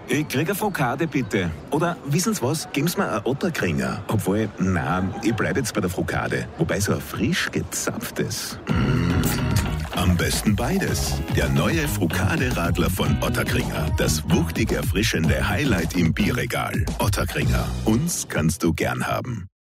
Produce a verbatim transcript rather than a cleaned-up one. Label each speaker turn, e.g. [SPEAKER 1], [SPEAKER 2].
[SPEAKER 1] Ich krieg eine Frikade, bitte. Oder, wissen Sie was? Geben Sie mir einen Otterkringer. Obwohl, nein, ich bleib jetzt bei der Frikade. Wobei so ein frisch gezapftes. Mm.
[SPEAKER 2] Am besten beides. Der neue Frikade-Radler von Otterkringer. Das wuchtig erfrischende Highlight im Bierregal. Otterkringer. Uns kannst du gern haben.